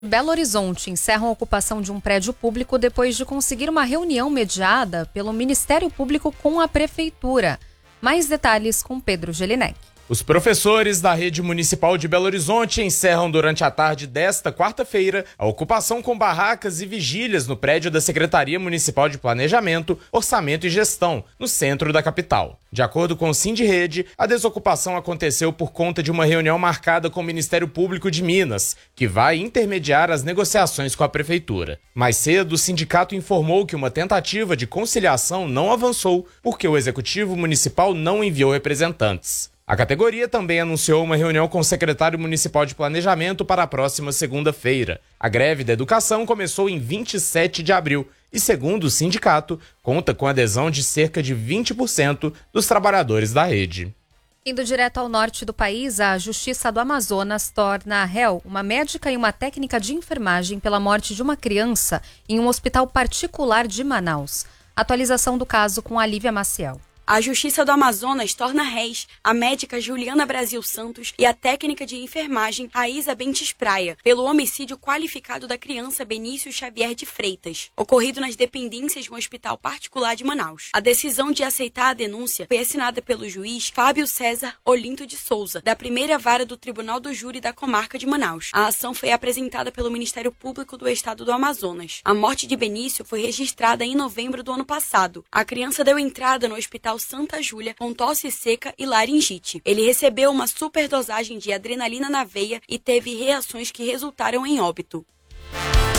Belo Horizonte encerra a ocupação de um prédio público depois de conseguir uma reunião mediada pelo Ministério Público com a Prefeitura. Mais detalhes com Pedro Gelinek. Os professores da Rede Municipal de Belo Horizonte encerram durante a tarde desta quarta-feira a ocupação com barracas e vigílias no prédio da Secretaria Municipal de Planejamento, Orçamento e Gestão, no centro da capital. De acordo com o Sindirrede, a desocupação aconteceu por conta de uma reunião marcada com o Ministério Público de Minas, que vai intermediar as negociações com a Prefeitura. Mais cedo, o sindicato informou que uma tentativa de conciliação não avançou porque o Executivo Municipal não enviou representantes. A categoria também anunciou uma reunião com o secretário municipal de Planejamento para a próxima segunda-feira. A greve da educação começou em 27 de abril e, segundo o sindicato, conta com a adesão de cerca de 20% dos trabalhadores da rede. Indo direto ao norte do país, a Justiça do Amazonas torna réu uma médica e uma técnica de enfermagem pela morte de uma criança em um hospital particular de Manaus. Atualização do caso com a Lívia Maciel. A Justiça do Amazonas torna réis a médica Juliana Brasil Santos e a técnica de enfermagem Raíza Bentes Praia pelo homicídio qualificado da criança Benício Xavier de Freitas, ocorrido nas dependências de um hospital particular de Manaus. A decisão de aceitar a denúncia foi assinada pelo juiz Fábio César Olinto de Souza, da primeira vara do Tribunal do Júri da comarca de Manaus. A ação foi apresentada pelo Ministério Público do Estado do Amazonas. A morte de Benício foi registrada em novembro do ano passado. A criança deu entrada no hospital Santa Júlia com tosse seca e laringite. Ele recebeu uma superdosagem de adrenalina na veia e teve reações que resultaram em óbito.